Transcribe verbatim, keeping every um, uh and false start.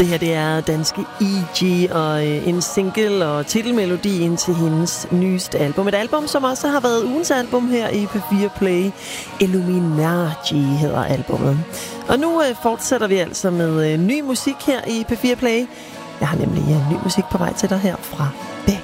Det her, det er danske E G og en single og titelmelodien til hendes nyeste album. Et album, som også har været ugens album her i P fire Play. Illuminati hedder albummet. Og nu øh, fortsætter vi altså med øh, ny musik her i P fire Play. Jeg har nemlig øh, ny musik på vej til dig her fra Beck.